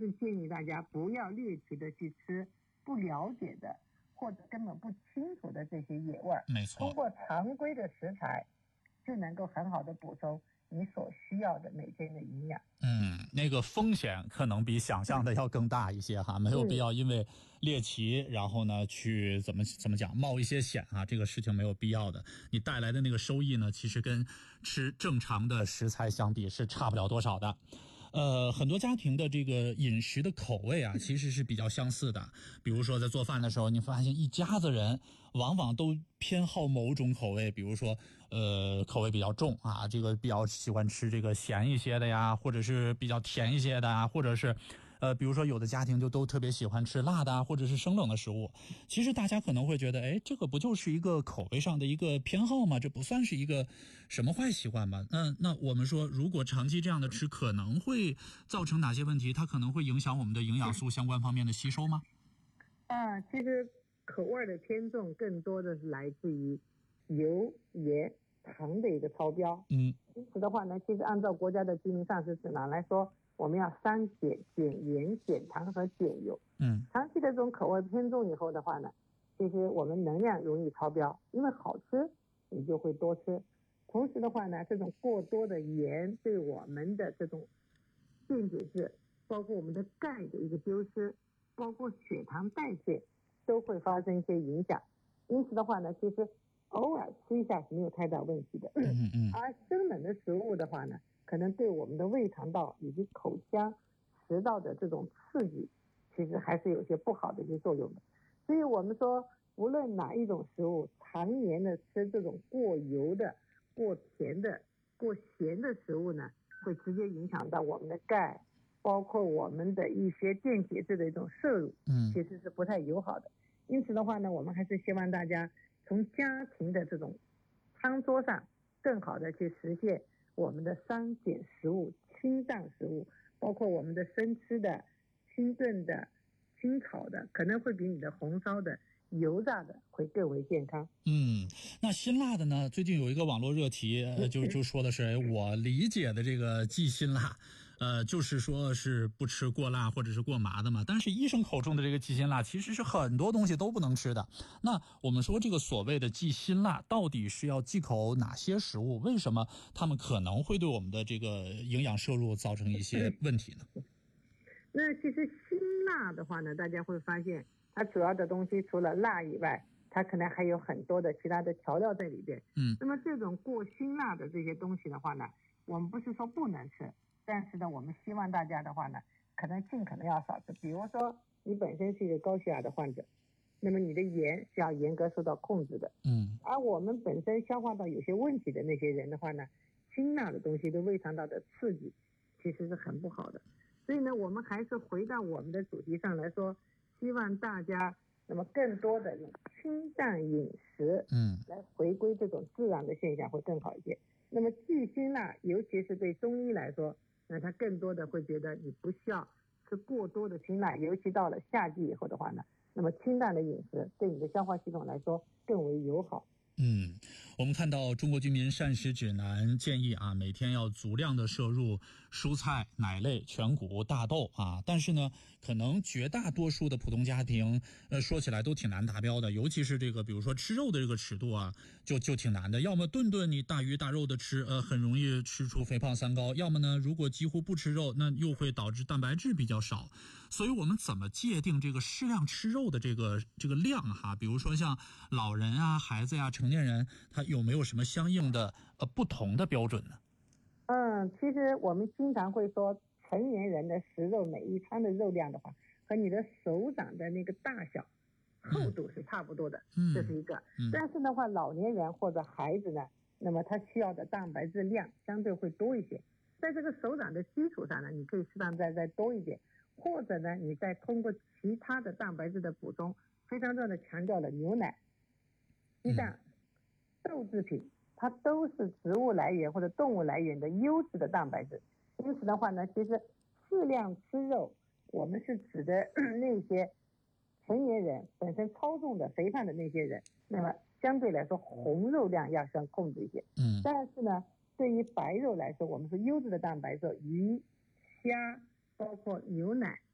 是建议大家不要猎奇的去吃不了解的或者根本不清楚的这些野味， 没错， 通过常规的食材就能够很好的补充你所需要的每天的营养。 那个风险可能比想象的要更大一些哈，没有必要因为猎奇然后呢去怎么讲冒一些险啊，这个事情没有必要的。你带来的那个收益呢，其实跟吃正常的食材相比是差不了多少的。很多家庭的这个饮食的口味啊，其实是比较相似的。比如说在做饭的时候，你发现一家子人往往都偏好某种口味，比如说口味比较重啊，这个比较喜欢吃这个咸一些的呀，或者是比较甜一些的啊，或者是比如说有的家庭就都特别喜欢吃辣的啊，或者是生冷的食物。其实大家可能会觉得，哎，这个不就是一个口味上的一个偏好吗？这不算是一个什么坏习惯吧？那我们说，如果长期这样的吃，可能会造成哪些问题？它可能会影响我们的营养素相关方面的吸收吗？ 其实口味的偏重更多的是来自于油、盐、糖的一个超标。因此的话呢，其实按照国家的居民膳食指南来说，我们要删减、减盐、减糖和减油。长期的这种口味偏重以后的话呢，其实我们能量容易超标，因为好吃你就会多吃。同时的话呢，这种过多的盐对我们的这种电解质，包括我们的钙的一个丢失，包括血糖代谢都会发生一些影响。因此的话呢，其实偶尔吃一下是没有太大问题的。而生冷的食物的话呢，可能对我们的胃肠道以及口腔食道的这种刺激，其实还是有些不好的一些作用的。所以我们说，无论哪一种食物，常年的吃这种过油的、过甜的、过咸的食物呢，会直接影响到我们的钙，包括我们的一些电解质的一种摄入，其实是不太友好的。因此的话呢，我们还是希望大家从家庭的这种餐桌上更好的去实现我们的删减食物、清淡食物，包括我们的生吃的、清炖的、清炒的，可能会比你的红烧的、油炸的会更为健康。 那辛辣的呢？最近有一个网络热题，就说的是，我理解的这个忌辛辣，就是说是不吃过辣或者是过麻的嘛。但是医生口中的这个忌辛辣，其实是很多东西都不能吃的。那我们说这个所谓的忌辛辣，到底是要忌口哪些食物？为什么他们可能会对我们的这个营养摄入造成一些问题呢？ 那其实辛辣的话呢，大家会发现它主要的东西除了辣以外，它可能还有很多的其他的调料在里边。那么这种过辛辣的这些东西的话呢，我们不是说不能吃，但是呢，我们希望大家的话呢，可能尽可能要少吃。比如说你本身是一个高血压的患者，那么你的盐是要严格受到控制的。而我们本身消化道有些问题的那些人的话呢，辛辣的东西对胃肠道的刺激其实是很不好的。所以呢，我们还是回到我们的主题上来说，希望大家那么更多的用清淡饮食，来回归这种自然的现象会更好一些。那么忌辛辣，尤其是对中医来说，那他更多的会觉得你不需要吃过多的辛辣，尤其到了夏季以后的话呢，那么清淡的饮食对你的消化系统来说更为友好。 我们看到中国居民膳食指南建议啊，每天要足量的摄入蔬菜、奶类、全谷、大豆啊，但是呢，可能绝大多数的普通家庭，说起来都挺难达标的，尤其是这个，比如说吃肉的这个尺度啊，就挺难的。要么顿顿你大鱼大肉的吃，很容易吃出肥胖三高；要么呢，如果几乎不吃肉，那又会导致蛋白质比较少。所以我们怎么界定这个适量吃肉的这个量哈？比如说像老人啊、孩子呀、成年人，他有没有什么相应的不同的标准呢？ 其实我们经常会说，成年人的食肉每一餐的肉量的话，和你的手掌的那个大小、厚度是差不多的，这是一个。但是的话，老年人或者孩子呢，那么他需要的蛋白质量相对会多一些。在这个手掌的基础上呢，你可以适当再多一点，或者呢，你再通过其他的蛋白质的补充，非常重要的强调了牛奶、鸡蛋、豆制品，它都是植物来源或者动物来源的优质的蛋白质。因此的话呢，其实适量吃肉，我们是指的那些成年人本身超重的肥胖的那些人，那么相对来说红肉量要相控制一些。但是呢，对于白肉来说，我们说优质的蛋白质，鱼、虾，包括牛奶，